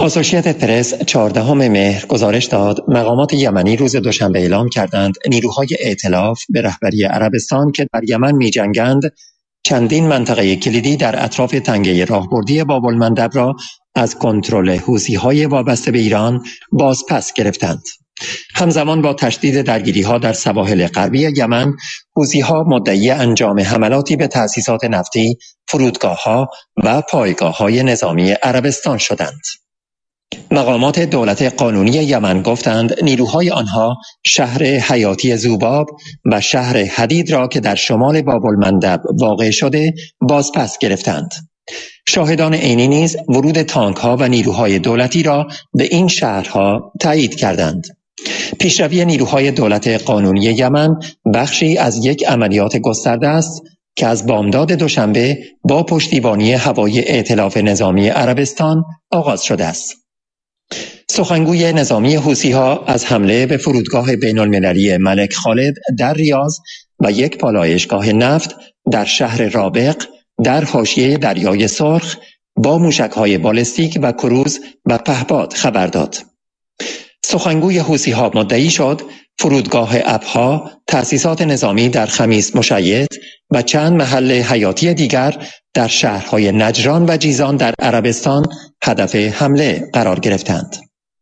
آسوشیتد پرس 14 مهر گزارش داد مقامات یمنی روز دوشنبه اعلام کردند نیروهای ائتلاف به رهبری عربستان که در یمن می‌جنگند چندین منطقه کلیدی در اطراف تنگه راهبردی باب‌المندب را از کنترل حوثی‌های وابسته به ایران بازپس گرفتند. همزمان با تشدید درگیری‌ها در سواحل غربی یمن، حوثی‌ها مدعی انجام حملاتی به تأسیسات نفتی، فرودگاه‌ها و پایگاه‌های نظامی عربستان شدند. مقامات دولت قانونی یمن گفتند نیروهای آنها شهر حیاتی ذوباب و شهر حدید را که در شمال باب‌المندب واقع شده بازپس گرفتند. شاهدان عینی نیز ورود تانک‌ها و نیروهای دولتی را به این شهرها تایید کردند. پیشروی نیروهای دولت قانونی یمن بخشی از یک عملیات گسترده است که از بامداد دوشنبه با پشتیبانی هوایی ائتلاف نظامی عربستان آغاز شده است. سخنگوی نظامی حوثی‌ها از حمله به فرودگاه بین‌المللی ملک خالد در ریاض و یک پالایشگاه نفت در شهر رابق در حاشیه دریای سرخ با موشک‌های بالستیک و کروز و پهپاد خبر داد. سخنگوی حوثی‌ها مدعی شد فرودگاه ابها، تأسیسات نظامی در خمیس مشیط و چند محل حیاتی دیگر در شهرهای نجران و جیزان در عربستان هدف حمله قرار گرفتند.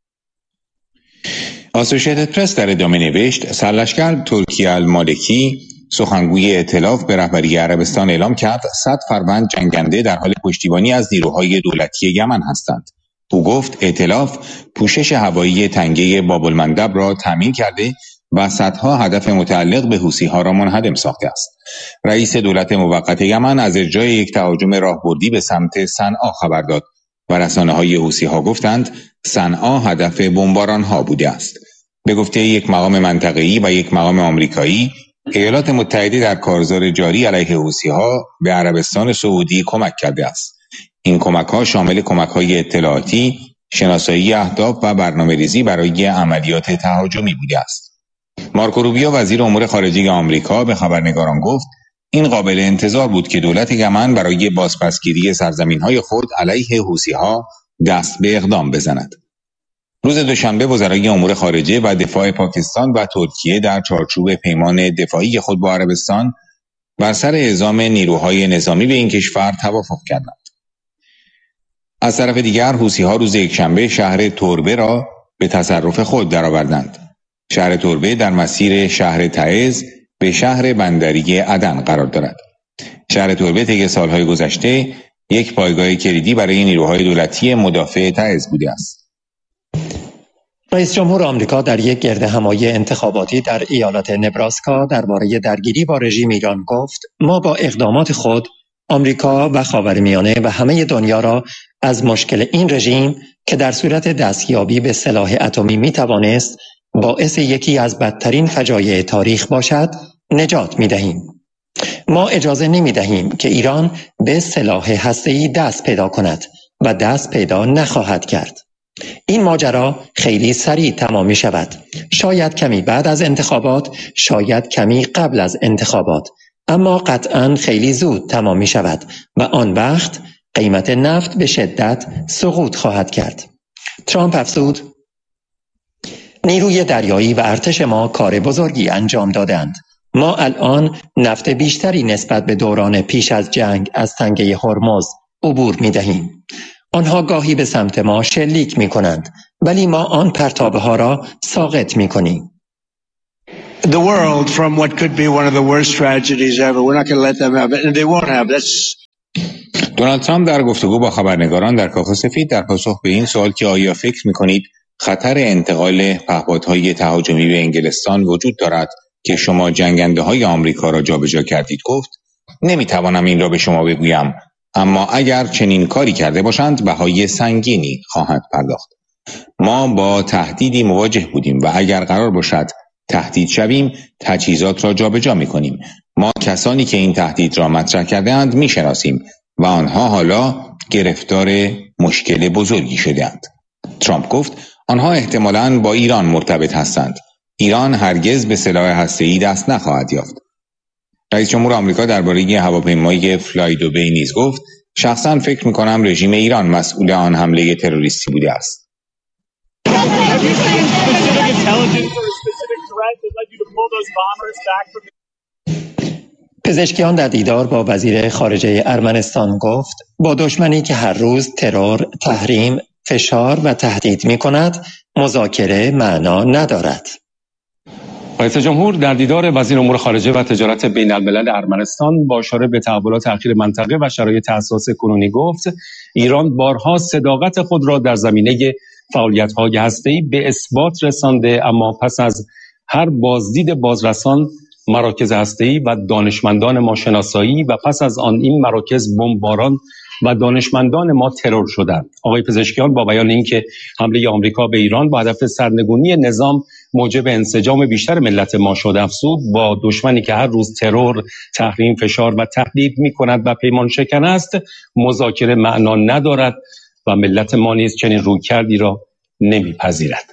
آسوشیتد پرس در ادامه نوشت سرلشکر ترکی المالکی سخنگوی ائتلاف به رهبری عربستان اعلام کرد 100 فروند جنگنده در حال پشتیبانی از نیروهای دولتی یمن هستند. او گفت ائتلاف پوشش هوایی تنگه باب‌المندب را تامین کرده و صدها هدف متعلق به حوثی‌ها را منهدم ساخته است. رئیس دولت موقت یمن از اجرای یک تهاجم راهبردی به سمت صنعا خبر داد و رسانه‌های حوثی‌ها گفتند صنعا هدف بمباران‌ها بوده است. به گفته یک مقام منطقه‌ای و یک مقام آمریکایی، ایالات متحده در کارزار جاری علیه حوثی‌ها به عربستان سعودی کمک کرده است. این کمک‌ها شامل کمک‌های اطلاعاتی، شناسایی اهداف و برنامه‌ریزی برای عملیات تهاجمی بوده است. مارکو روبیو وزیر امور خارجه آمریکا به خبرنگاران گفت این قابل انتظار بود که دولت یمن برای بازپسگیری سرزمین‌های خود علیه حوثی‌ها دست به اقدام بزند. روز دوشنبه وزرای امور خارجه و دفاع پاکستان و ترکیه در چارچوب پیمان دفاعی خود با عربستان بر سر اعزام نیروهای نظامی به این کشور توافق کردند. از طرف دیگر حوثی‌ها روز یکشنبه شهر توربه را به تصرف خود درآوردند. شهر توربه در مسیر شهر تعز به شهر بندری عدن قرار دارد. شهر توربه طی سالهای گذشته یک پایگاه کلیدی برای نیروهای دولتی مدافع تعز بوده است. رئیس جمهور آمریکا در یک گردهمایی انتخاباتی در ایالت نبراسکا درباره درگیری با رژیم ایران گفت ما با اقدامات خود آمریکا و خاورمیانه و همه دنیا را از مشکل این رژیم که در صورت دستیابی به سلاح اتمی میتوانست باعث یکی از بدترین فجایع تاریخ باشد نجات میدهیم. ما اجازه نمیدهیم که ایران به سلاح هسته‌ای دست پیدا کند و دست پیدا نخواهد کرد. این ماجرا خیلی سریع تمام می شود. شاید کمی بعد از انتخابات، شاید کمی قبل از انتخابات، اما قطعاً خیلی زود تمام می شود و آن وقت قیمت نفت به شدت سقوط خواهد کرد. ترامپ افزود نیروی دریایی و ارتش ما کار بزرگی انجام دادند. ما الان نفت بیشتری نسبت به دوران پیش از جنگ از تنگه هرمز عبور می دهیم. آنها گاهی به سمت ما شلیک می کنند ولی ما آن پرتابه ها را ساقط می کنیم. The world from what could be one of the worst tragedies ever. We're not going to let them have it and they won't have. That's دونالد ترامپ در گفتگو با خبرنگاران در کاخ سفید در پاسخ به این سوال که آیا فکر می‌کنید خطر انتقال پهپادهای تهاجمی به انگلستان وجود دارد که شما جنگنده‌های آمریکا را جابجا کردید گفت نمی‌توانم این را به شما بگویم اما اگر چنین کاری کرده باشند بهای سنگینی خواهند پرداخت. ما با تهدیدی مواجه بودیم و اگر قرار باشد تهدید شویم تجهیزات را جابجا می‌کنیم. ما کسانی که این تهدید را مطرح کرده‌اند می‌شناسیم و آنها حالا گرفتار مشکل بزرگی شده‌اند. ترامپ گفت آنها احتمالاً با ایران مرتبط هستند. ایران هرگز به سلاح هسته‌ای دست نخواهد یافت. رئیس جمهور آمریکا درباره هواپیمای فلای دوبی نیز گفت شخصا فکر میکنم رژیم ایران مسئول آن حمله تروریستی بوده است. پزشکیان در دیدار با وزیر خارجه ارمنستان گفت با دشمنی که هر روز ترور، تحریم، فشار و تهدید می کند مذاکره معنا ندارد. رئیس جمهور در دیدار وزیر امور خارجه و تجارت بین الملل ارمنستان با اشاره به تحولات اخیر منطقه و شرایط حساس کنونی گفت ایران بارها صداقت خود را در زمینه فعالیت‌های هسته‌ای به اثبات رسانده، اما پس از هر بازدید بازرسان مراکز هسته‌ای و دانشمندان ما شناسایی و پس از آن این مراکز بمباران و دانشمندان ما ترور شدند. آقای پزشکیان با بیان اینکه حمله آمریکا به ایران با هدف سرنگونی نظام موجب انسجام بیشتر ملت ما شد افزود با دشمنی که هر روز ترور، تحریم، فشار و تهدید می‌کند و پیمان شکن است مذاکره معنا ندارد و ملت ما نیز چنین رویکردی را نمی‌پذیرد.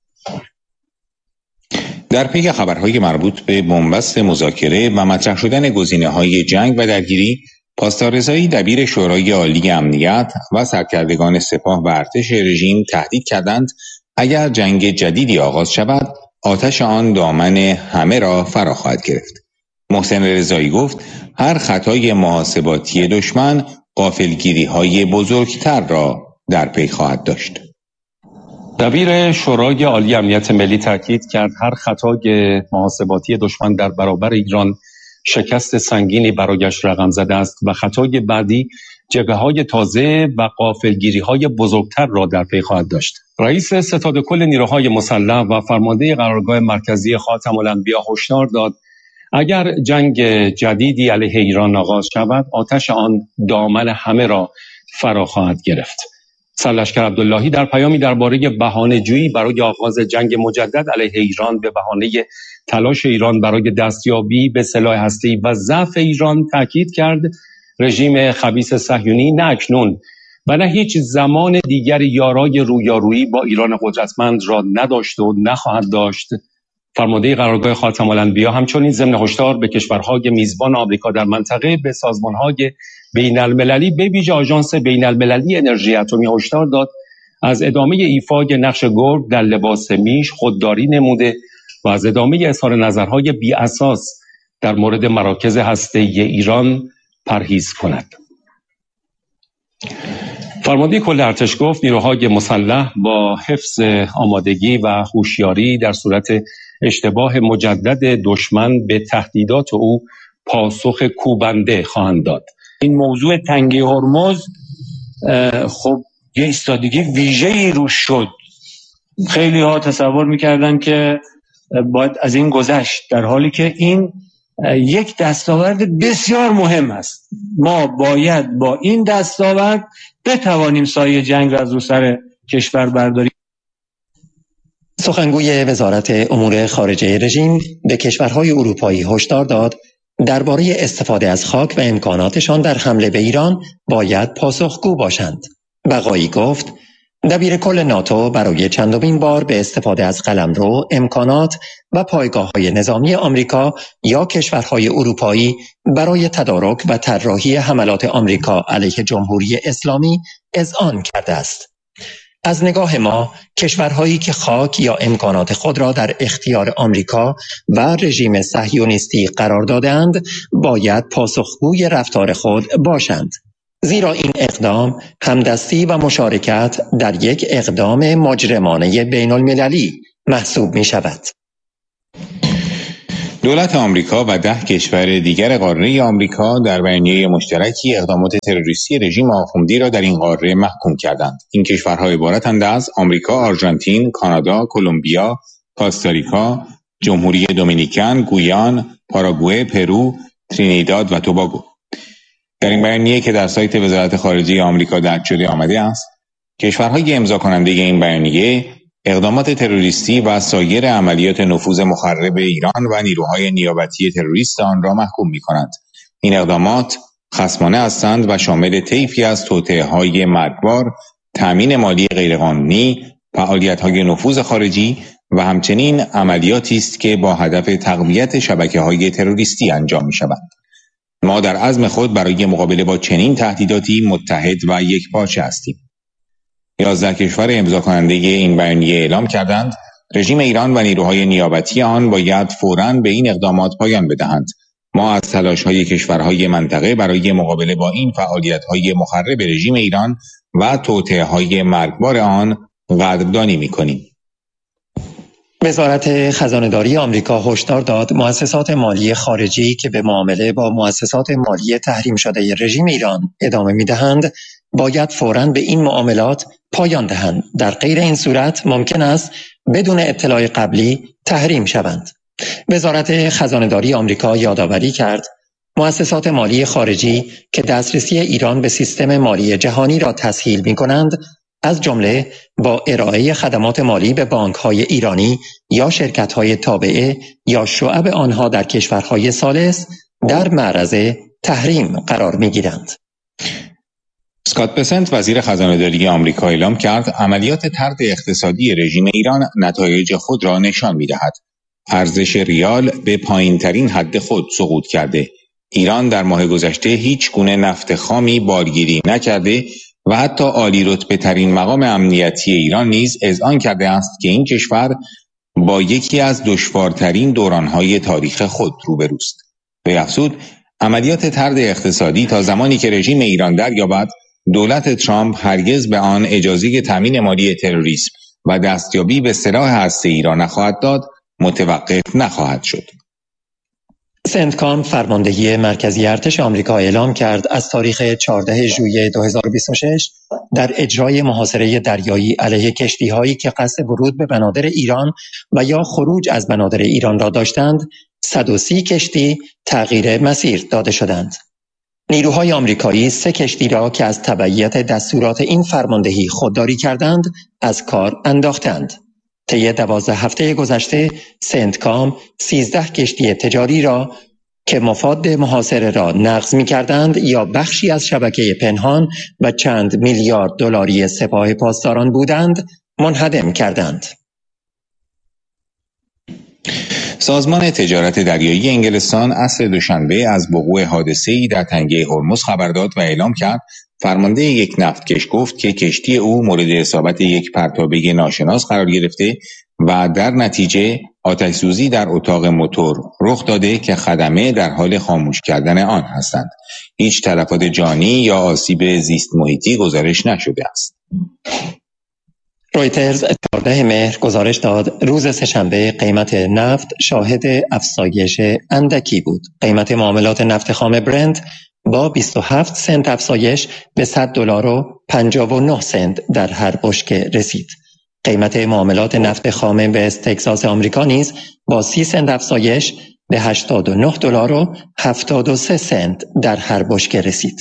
در پی خبرهای مربوط به بنبست مذاکره و مطرح شدن گزینه‌های جنگ و درگیری، پاسدار رضایی دبیر شورای عالی امنیت و سرکردگان سپاه و ارتش رژیم تهدید کردند اگر جنگ جدیدی آغاز شود آتش آن دامن همه را فرا خواهد گرفت. محسن رضایی گفت هر خطای محاسباتی دشمن غافلگیری‌های بزرگتر را در پی خواهد داشت. دبیر شورای عالی امنیت ملی تاکید کرد هر خطای محاسباتی دشمن در برابر ایران شکست سنگینی برایش رقم زده است و خطای بعدی جبهه‌های تازه و غافلگیری‌های بزرگتر را در پی خواهد داشت. رئیس ستاد کل نیروهای مسلح و فرمانده قرارگاه مرکزی خاتم الانبیا هشدار داد اگر جنگ جدیدی علیه ایران آغاز شود آتش آن دامن همه را فرا خواهد گرفت. سرلشکر عبداللهی در پیامی درباره بهانه‌جویی برای آغاز جنگ مجدد علیه ایران به بهانه تلاش ایران برای دستیابی به سلاح هسته‌ای و ضعف ایران تاکید کرد رژیم خبیث صهیونی نه اکنون و نه هیچ زمان دیگری یارای رویارویی با ایران قدرتمند را نداشت و نخواهد داشت. فرمانده قرارگاه خاتم الانبیا همچنین ضمن هشدار به کشورهای میزبان آمریکا در منطقه به سازمانهای بین المللی به ویژه آژانس بین المللی انرژی اتمی هشدار داد از ادامه ایفای نقش گرگ در لباس میش خودداری نموده و از ادامه اظهار نظرهای بی اساس در مورد مراکز هسته‌ای ایران پرهیز کند. فرمانده کل ارتش گفت نیروهای مسلح با حفظ آمادگی و هوشیاری در صورت اشتباه مجدد دشمن به تهدیدات او پاسخ کوبنده خواهند داد. این موضوع تنگه هرمز خب یه ایستادگی ویژه‌ای روش شد. خیلی ها تصور میکردن که باید از این گذشت، در حالی که این یک دستاورد بسیار مهم است. ما باید با این دستاورد بتوانیم سایه جنگ را از رو سر کشور برداریم. سخنگوی وزارت امور خارجه رژیم به کشورهای اروپایی هشدار داد درباره استفاده از خاک و امکاناتشان در حمله به ایران باید پاسخگو باشند. بقایی گفت دبیر کل ناتو برای چندمین بار به استفاده از قلمرو، امکانات و پایگاه‌های نظامی آمریکا یا کشورهای اروپایی برای تدارک و طراحی حملات آمریکا علیه جمهوری اسلامی اذعان کرده است. از نگاه ما کشورهایی که خاک یا امکانات خود را در اختیار آمریکا و رژیم صهیونیستی قرار دادند باید پاسخگوی رفتار خود باشند، زیرا این اقدام همدستی و مشارکت در یک اقدام مجرمانه بین المللی محسوب می شود. دولت آمریکا و 10 کشور دیگر قاره آمریکا در بیانیه مشترکی اقدامات تروریستی رژیم آخوندی را در این قاره محکوم کردند. این کشورها عبارتند از آمریکا، آرژانتین، کانادا، کلمبیا، کاستاریکا، جمهوری دومینیکن، گویان، پاراگوئه، پرو، ترینیداد و توباگو. در این بیانیه که در سایت وزارت خارجه آمریکا درج شده آمده است، کشورهای امضا کننده این بیانیه اقدامات تروریستی و سایر عملیات نفوذ مخرب ایران و نیروهای نیابتی تروریست آن را محکوم می‌کنند. این اقدامات خصمانه هستند و شامل طیفی از توطئه‌های مرگبار، تأمین مالی غیرقانونی، فعالیت‌های نفوذ خارجی و همچنین عملیاتی است که با هدف تقویت شبکه‌های تروریستی انجام می‌شوند. ما در عزم خود برای مقابله با چنین تهدیداتی متحد و یکپارچه هستیم. 11 کشور امضا کننده این بیانیه اعلام کردند رژیم ایران و نیروهای نیابتی آن باید فوراً به این اقدامات پایان بدهند. ما از تلاش‌های کشورهای منطقه برای مقابله با این فعالیت‌های مخرب رژیم ایران و توطئه‌های مرگبار آن قدردانی می‌کنیم. وزارت خزانه‌داری آمریکا هشدار داد مؤسسات مالی خارجی که به معامله با مؤسسات مالی تحریم شده رژیم ایران ادامه می‌دهند باید فوراً به این معاملات پایان دهند. در غیر این صورت ممکن است بدون اطلاع قبلی تحریم شوند. وزارت خزانه‌داری آمریکا یادآوری کرد مؤسسات مالی خارجی که دسترسی ایران به سیستم مالی جهانی را تسهیل می‌کنند از جمله با ارائه خدمات مالی به بانک‌های ایرانی یا شرکت‌های تابعه یا شعب آنها در کشورهای ثالث در معرض تحریم قرار می‌گیرند. اسکات بسنت وزیر خزانه‌داری آمریکا اعلام کرد عملیات طرد اقتصادی رژیم ایران نتایج خود را نشان می‌دهد. ارزش ریال به پایین‌ترین حد خود سقوط کرده. ایران در ماه گذشته هیچ گونه نفت خامی بارگیری نکرده و حتی عالی رتبه ترین مقام امنیتی ایران نیز اذعان کرده است که این کشور با یکی از دشوارترین دوران‌های تاریخ خود روبروست. وی افزود عملیات طرد اقتصادی تا زمانی که رژیم ایران دریابد دولت ترامپ هرگز به آن اجازه تامین مالی تروریسم و دستیابی به سلاح هسته‌ای را نخواهد داد متوقف نخواهد شد. سنتکام فرماندهی مرکزی ارتش آمریکا اعلام کرد از تاریخ 14 ژوئیه 2026 در اجرای محاصره دریایی علیه کشتی‌هایی که قصد ورود به بنادر ایران و یا خروج از بنادر ایران را داشتند 130 کشتی تغییر مسیر داده شدند. نیروهای آمریکایی 3 کشتی را که از تبعیت دستورات این فرماندهی خودداری کردند از کار انداختند. طی 12 هفته گذشته سنتکام 13 کشتی تجاری را که مفاد محاصره را نقض می‌کردند یا بخشی از شبکه پنهان و چند میلیارد دلاری سپاه پاسداران بودند منهدم کردند. سازمان تجارت دریایی انگلستان عصر دوشنبه از وقوع حادثه‌ای در تنگه هرمز خبر داد و اعلام کرد فرمانده یک نفتکش گفت که کشتی او مورد اصابت یک پرتابه ناشناس قرار گرفته و در نتیجه آتش‌سوزی در اتاق موتور رخ داده که خدمه در حال خاموش کردن آن هستند. هیچ تلفات جانی یا آسیب زیست محیطی گزارش نشده است. رویترز 14 مهر گزارش داد روز سه‌شنبه قیمت نفت شاهد افزایش اندکی بود. قیمت معاملات نفت خام برنت با 27 سنت افزایش به $100.59 در هر بشکه رسید. قیمت معاملات نفت خام به تگزاس آمریکا نیز با 30 سنت افزایش به $89.73 در هر بشکه رسید.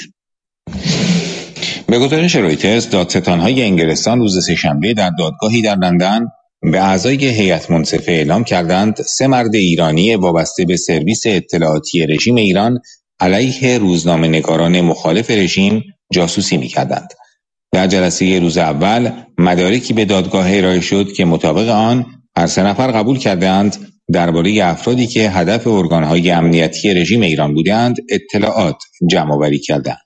به گزارش رویترز دادستان‌های انگلستان روز سه‌شنبه در دادگاهی در لندن به اعضای هیئت منصفه اعلام کردند 3 مرد ایرانی وابسته به سرویس اطلاعاتی رژیم ایران علیه روزنامه‌نگاران مخالف رژیم جاسوسی می‌کردند. در جلسه روز اول مدارکی به دادگاه ارائه شد که مطابق آن هر 3 نفر قبول کردند درباره افرادی که هدف ارگان‌های امنیتی رژیم ایران بودند اطلاعات جمع‌آوری کردند.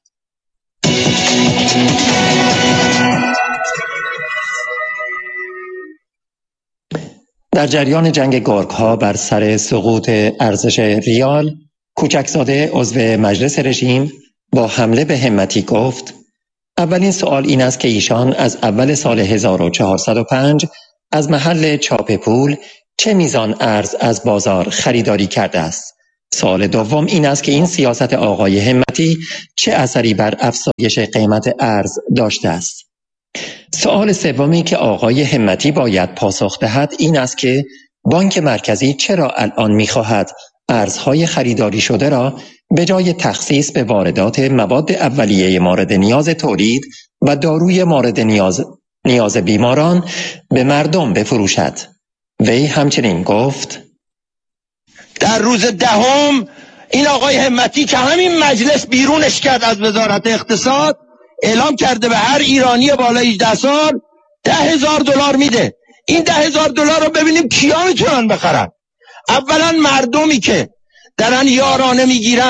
در جریان جنگ گرگ‌ها بر سر سقوط ارزش ریال، کوچکزاده عضو مجلس رژیم با حمله به همتی گفت اولین سوال این است که ایشان از اول سال 1405 از محل چاپ پول چه میزان ارز از بازار خریداری کرده است. سوال دوم این است که این سیاست آقای همتی چه اثری بر افزایش قیمت ارز داشته است. سوال سومی که آقای همتی باید پاسخ دهد این است که بانک مرکزی چرا الان می‌خواهد ارزهای خریداری شده را به جای تخصیص به واردات مواد اولیه مورد نیاز تولید و داروی مورد نیاز بیماران به مردم بفروشد. وی همچنین گفت در روز 10 این آقای همتی که همین مجلس بیرونش کرد از وزارت اقتصاد اعلام کرده به هر ایرانی بالای 18 سال $10,000 میده. این $10,000 رو ببینیم کیا میتونن بخرن. اولا مردمی که دارن یارانه میگیرن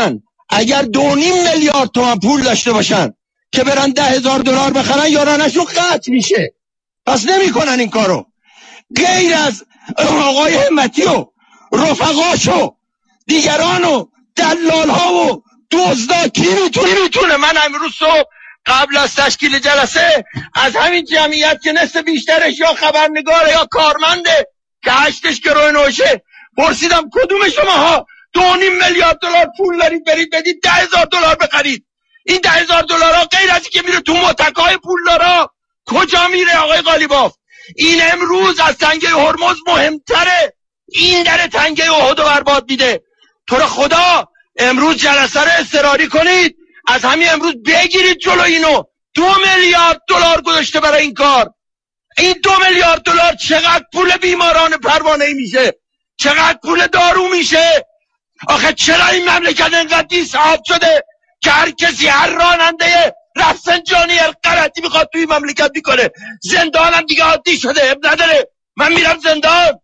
اگر 2.5 میلیارد تومان پول داشته باشن که برن $10,000 بخرن، یارانشون قطع میشه. پس نمیکنن این کارو. غیر از آقای همتی و رفقاش و دیگران و دلال ها و دزدا کی میتونه؟ من امروز صبح قبل از تشکیل جلسه از همین جمعیت که نصف بیشترش یا خبرنگاره یا کارمنده که 8ش گروه نوشه پرسیدم کدوم شماها 2.5 میلیارد دلار پول دارید برید بدید $10,000 بخرید؟ این $10,000 غیر از که میره تو متکای پولدارا کجا میره آقای قالیباف؟ این امروز از تنگه هرمز مهمتره. این در تنگه احد برباد میده. تو رو خدا امروز جلسه رو اضطراری کنید، از همین امروز بگیرید جلو اینو. $2 میلیارد گذاشته برای این کار. این $2 میلیارد چقدر پول بیماران پروانه‌ای میشه؟ چقدر پول دارو میشه؟ آخه چرا این مملکت انقدر دیساب شده که هر کسی، هر راننده رفسنجانی هر غلطی میخواد توی مملکت میکنه؟ زندانم دیگه عادی شده، اب نداره، من میرم زندان.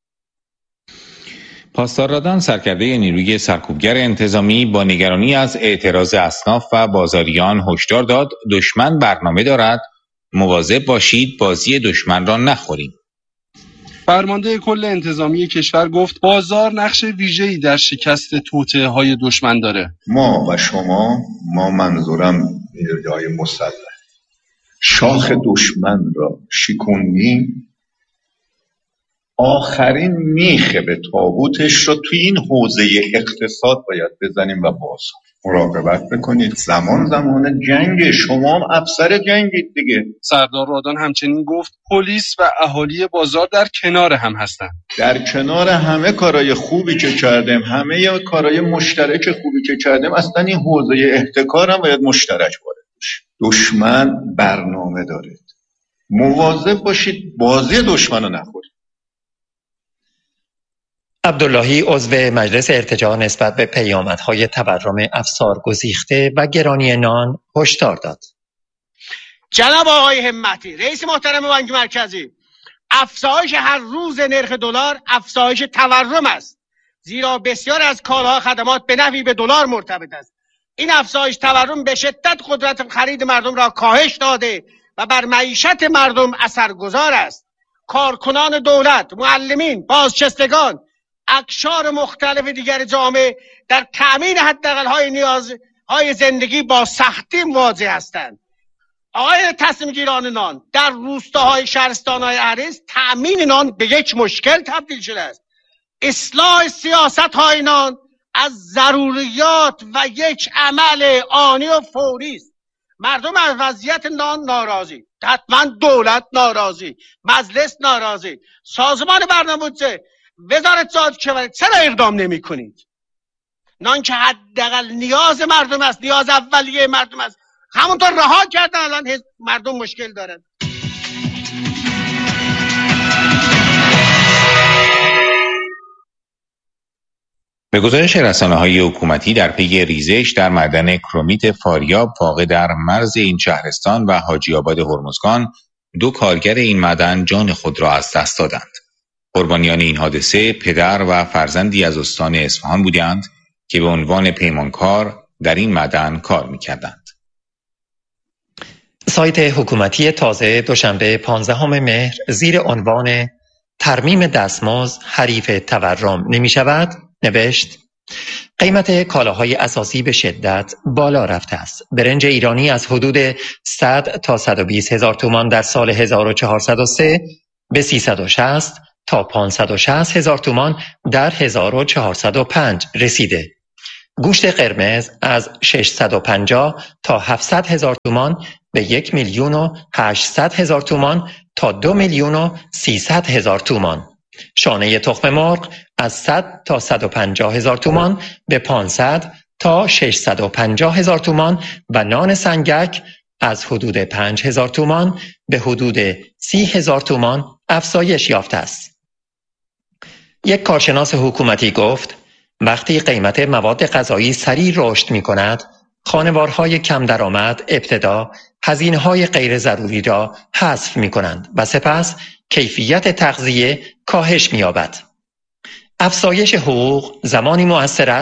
پاسدار رادان، سرکرده نیروی سرکوبگر انتظامی، با نگرانی از اعتراض اصناف و بازاریان هشدار داد دشمن برنامه دارد، مواظب باشید بازی دشمن را نخوریم. فرمانده کل انتظامی کشور گفت بازار نقش ویژه‌ای در شکست توطئه‌های دشمن داره. ما و شما، ما منظورم نیروهای مسلح، شاخ دشمن را شکوندیم، آخرین میخه به تابوتش رو توی این حوزه اقتصاد باید بزنیم و بازار. مراقبت بکنید، زمان جنگ، شما هم افسر جنگید دیگه. سردار رادان همچنین گفت پلیس و اهالی بازار در کنار هم هستن. در کنار همه کارهای خوبی که کردیم، همه کارهای مشترک خوبی که کردیم، اصلا این حوزه احتکار هم باید مشترک وارد بشه. دشمن برنامه داره، مواظب باشید بازی دشمن رو نخورید. عبداللهی عضو مجلس ارتجاع نسبت به پیامدهای تورم افسار گسیخته و گرانی نان هشدار داد. جناب آقای همتی، رئیس محترم بانک مرکزی، افزایش هر روز نرخ دلار افزایش تورم است، زیرا بسیار از کالاها خدمات به نحوی به دلار مرتبط است. این افزایش تورم به شدت قدرت خرید مردم را کاهش داده و بر معیشت مردم اثرگذار است. کارکنان دولت، معلمین، بازنشستگان، اقشار مختلف دیگر جامعه در تأمین حداقل‌های نیازهای زندگی با سختی مواجه هستند. آقای تصمیم گیران نان، در روستاهای شهرستان‌های اهریز تأمین نان به یک مشکل تبدیل شده است. اصلاح سیاست‌های نان از ضروریات و یک عمل آنی و فوری است. مردم از وضعیت نان ناراضی، حتما دولت ناراضی، مجلس ناراضی، سازمان برنامه‌ریزی، وزارت زاد کشور، چرا اقدام نمی کنید؟ نان که حداقل نیاز مردم است، نیاز اولیه مردم است، همونطور رها کردن، الان مردم مشکل دارن. به گزارش رسانه‌های حکومتی، در پی ریزش در معدن کرومیت فاریاب واقع در مرز این شهرستان و حاجی آباد هرمزگان، 2 کارگر این معدن جان خود را از دست دادند. قربانیان این حادثه پدر و فرزندی از استان اصفهان بودند که به عنوان پیمانکار در این معدن کار می‌کردند. سایت حکومتی تازه دوشنبه 15 مهر زیر عنوان ترمیم دستمزد حریف تورم نمی‌شود نوشت: قیمت کالاهای اساسی به شدت بالا رفته است. برنج ایرانی از حدود 100 تا 120 هزار تومان در سال 1403 به 360 تا 560 هزار تومان در 1405 رسیده. گوشت قرمز از 650 تا 700 هزار تومان به 1,800,000 تومان تا 2,300,000 تومان. شانه تخم مرغ از 100 تا 150 هزار تومان به 500 تا 650 هزار تومان و نان سنگک از حدود 5,000 تومان به حدود 30,000 تومان افزایش یافته است. یک کارشناس حکومتی گفت وقتی قیمت مواد غذایی سریع رشد می کند، خانوارهای کم درآمد ابتدا هزینه‌های غیر ضروری را حذف می کنند و سپس کیفیت تغذیه کاهش می یابد. افزایش حقوق زمانی مؤثر است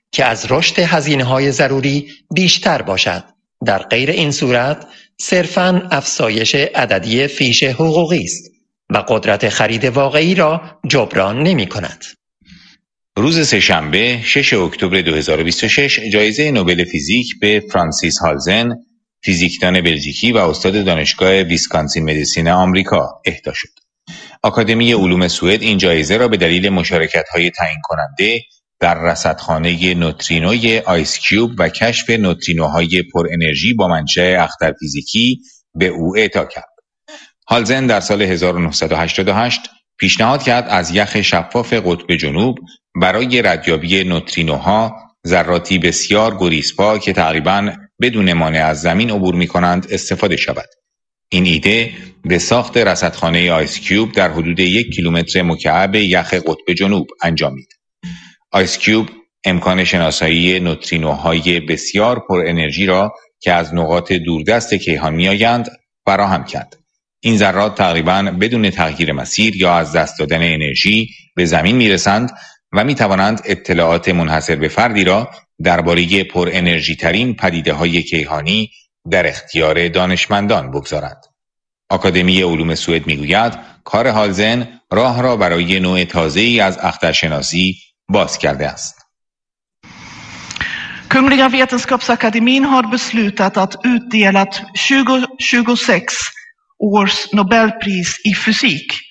که از رشد هزینه‌های ضروری بیشتر باشد. در غیر این صورت صرفاً افزایش عددی فیش حقوقی است و قدرت خرید واقعی را جبران نمی‌کند. روز سه‌شنبه 6 اکتبر 2026 جایزه نوبل فیزیک به فرانسیس هالزن، فیزیکدان بلژیکی و استاد دانشگاه ویسکانسین مدیسین آمریکا اهدا شد. آکادمی علوم سوئد این جایزه را به دلیل مشارکت‌های تعیین کننده در رصدخانه نوترینوی آیس کیوب و کشف نوترینوهای پر انرژی با منشأ اختر فیزیکی به او اعطا کرد. هالزن در سال 1988 پیشنهاد کرد از یخ شفاف قطب جنوب برای ردیابی نوترینوها، ذراتی بسیار گریزپا که تقریباً بدون مانع از زمین عبور می‌کنند استفاده شود. این ایده به ساخت رصدخانه آیس کیوب در حدود 1 کیلومتر مکعب یخ قطب جنوب انجامید. آیس کیوب امکان شناسایی نوترینوهای بسیار پر انرژی را که از نقاط دوردست کیهان می‌آیند فراهم کرد. این ذرات تقریباً بدون تغییر مسیر یا از دست دادن انرژی به زمین می‌رسند و می‌توانند اطلاعات منحصر به فردی را درباره پر انرژی ترین پدیده‌های کیهانی در اختیار دانشمندان بگذارند. آکادمی علوم سوئد می‌گوید کار هالزن راه را برای نوع تازه‌ای از اخترشناسی باز کرده است. Kungliga Vetenskapsakademin har beslutat att utdela 2026 års Nobelpris i fysik